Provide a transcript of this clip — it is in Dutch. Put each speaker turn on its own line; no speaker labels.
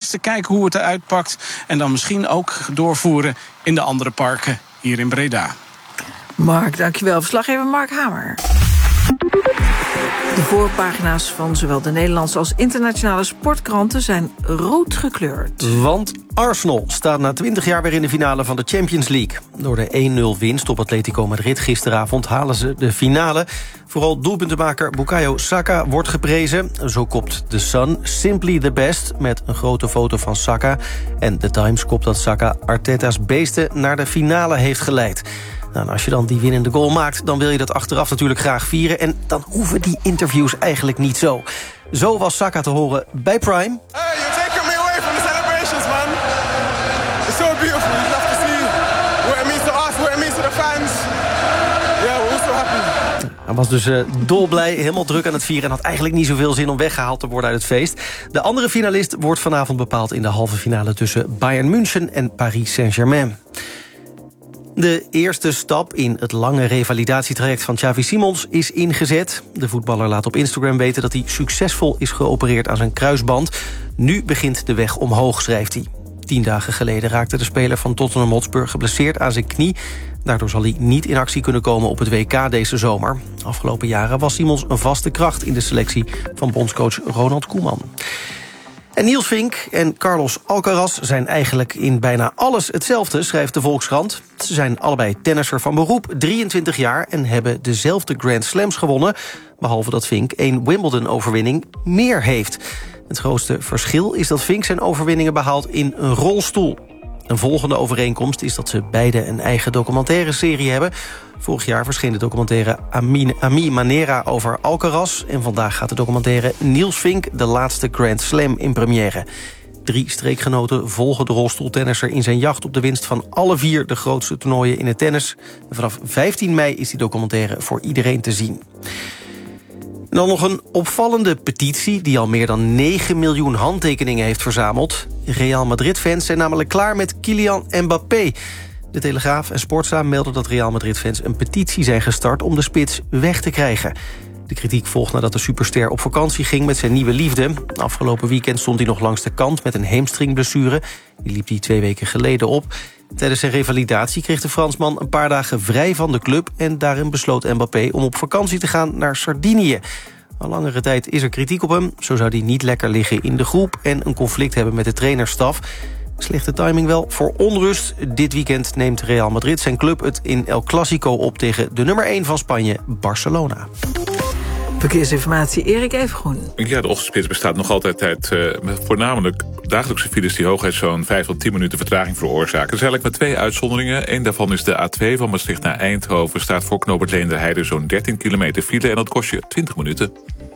testen, kijken hoe het eruit pakt. En dan misschien ook doorvoeren in de andere parken hier in Breda.
Mark, dankjewel. Verslaggever Mark Hamer. De voorpagina's van zowel de Nederlandse als internationale sportkranten zijn rood gekleurd.
Want Arsenal staat na 20 jaar weer in de finale van de Champions League. Door de 1-0 winst op Atletico Madrid gisteravond halen ze de finale. Vooral doelpuntenmaker Bukayo Saka wordt geprezen. Zo kopt The Sun Simply the Best met een grote foto van Saka. En The Times kopt dat Saka Arteta's beesten naar de finale heeft geleid. Nou, en als je dan die winnende goal maakt, dan wil je dat achteraf natuurlijk graag vieren. En dan hoeven die interviews eigenlijk niet zo. Zo was Saka te horen bij Prime.
Hey, you're taking me away from the celebrations, man. It's so beautiful. You have to see what it means to us, what it means to the fans. Yeah, we're also happy.
Hij was dus dolblij, helemaal druk aan het vieren... en had eigenlijk niet zoveel zin om weggehaald te worden uit het feest. De andere finalist wordt vanavond bepaald in de halve finale... tussen Bayern München en Paris Saint-Germain. De eerste stap in het lange revalidatietraject van Xavi Simons is ingezet. De voetballer laat op Instagram weten dat hij succesvol is geopereerd aan zijn kruisband. Nu begint de weg omhoog, schrijft hij. 10 dagen geleden raakte de speler van Tottenham Hotspur geblesseerd aan zijn knie. Daardoor zal hij niet in actie kunnen komen op het WK deze zomer. Afgelopen jaren was Simons een vaste kracht in de selectie van bondscoach Ronald Koeman. En Niels Vink en Carlos Alcaraz zijn eigenlijk in bijna alles hetzelfde, schrijft de Volkskrant. Ze zijn allebei tennisser van beroep, 23 jaar... en hebben dezelfde Grand Slams gewonnen... behalve dat Vink 1 Wimbledon-overwinning meer heeft. Het grootste verschil is dat Vink zijn overwinningen behaalt in een rolstoel. Een volgende overeenkomst is dat ze beide een eigen documentaire serie hebben. Vorig jaar verscheen de documentaire Ami Manera over Alcaraz... en vandaag gaat de documentaire Niels Vink de laatste Grand Slam in première. 3 streekgenoten volgen de rolstoeltennisser in zijn jacht op de winst... van alle 4 de grootste toernooien in het tennis. En vanaf 15 mei is die documentaire voor iedereen te zien. En dan nog een opvallende petitie die al meer dan 9 miljoen handtekeningen heeft verzameld. Real Madrid-fans zijn namelijk klaar met Kylian Mbappé. De Telegraaf en Sportza melden dat Real Madrid-fans een petitie zijn gestart om de spits weg te krijgen. De kritiek volgt nadat de superster op vakantie ging met zijn nieuwe liefde. Afgelopen weekend stond hij nog langs de kant met een hamstringblessure. Die liep hij 2 weken geleden op. Tijdens zijn revalidatie kreeg de Fransman een paar dagen vrij van de club... en daarin besloot Mbappé om op vakantie te gaan naar Sardinië. Al langere tijd is er kritiek op hem. Zo zou hij niet lekker liggen in de groep... en een conflict hebben met de trainerstaf. Slechte timing wel voor onrust. Dit weekend neemt Real Madrid zijn club het in El Clasico op... tegen de nummer 1 van Spanje, Barcelona.
Verkeersinformatie, Erik Evengroen.
Ja, de ochtendspits bestaat nog altijd uit voornamelijk dagelijkse files... die hooguit zo'n 5 tot 10 minuten vertraging veroorzaken. Er zijn eigenlijk maar 2 uitzonderingen. Eén daarvan is de A2 van Maastricht naar Eindhoven. Staat voor knooppunt Leenderheide zo'n 13 kilometer file... en dat kost je 20 minuten.